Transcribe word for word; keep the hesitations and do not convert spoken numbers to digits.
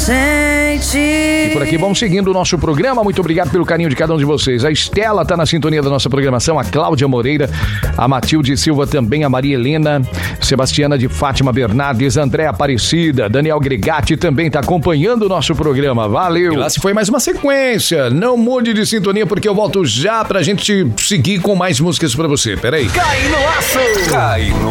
inocente. E por aqui vamos seguindo o nosso programa. Muito obrigado pelo carinho de cada um de vocês. A Estela tá na sintonia da nossa programação, a Cláudia Moreira, a Matilde Silva também, a Maria Helena, Sebastiana de Fátima Bernardes, André Aparecida, Daniel Gregatti também tá acompanhando o nosso programa. Valeu! E lá se foi mais uma sequência. Não mude de sintonia porque eu volto já pra gente seguir com mais músicas pra você. Peraí. Cai no aço! Cai no